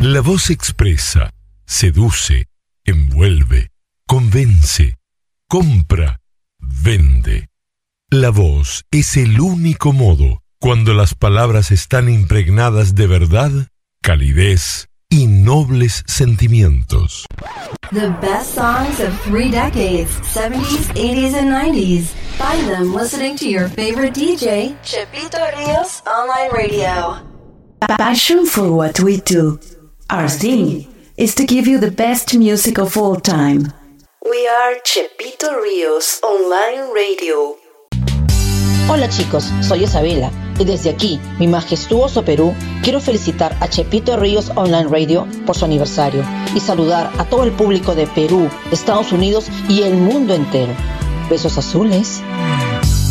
La voz expresa, seduce, envuelve, convence, compra, vende. La voz es el único modo cuando las palabras están impregnadas de verdad, calidez y nobles sentimientos. The best songs of 3 decades, 70s, 80s, and 90s. Find them listening to your favorite DJ, Chepito Rios Online Radio. Passion for what we do. Our thing is to give you the best music of all time. We are Chepito Rios Online Radio. Hola chicos, soy Isabela y desde aquí, mi majestuoso Perú, quiero felicitar a Chepito Ríos Online Radio por su aniversario y saludar a todo el público de Perú, Estados Unidos y el mundo entero. Besos azules.